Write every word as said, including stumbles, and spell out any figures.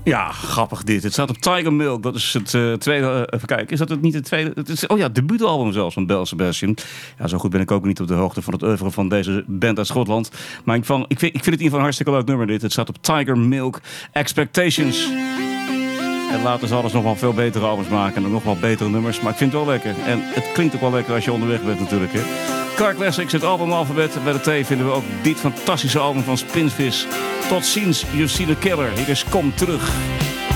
Ja, grappig dit. Het staat op Tiger Milk. Dat is het uh, tweede... Uh, even kijken, is dat het niet het tweede? Het is, oh ja, het debuutalbum zelfs van Belle Sebastian. Ja, zo goed ben ik ook niet op de hoogte van het oeuvre van deze band uit Schotland. Maar ik, van, ik, vind, ik vind het in ieder geval een hartstikke leuk nummer dit. Het staat op Tiger Milk Expectations. En later zal ze nog wel veel betere albums maken en nog wel betere nummers. Maar ik vind het wel lekker. En het klinkt ook wel lekker als je onderweg bent natuurlijk. Hè. Car Classics, het albumalfabet. Bij de T vinden we ook dit fantastische album van Spinvis. Tot ziens, You See The Killer. Hier is Kom Terug.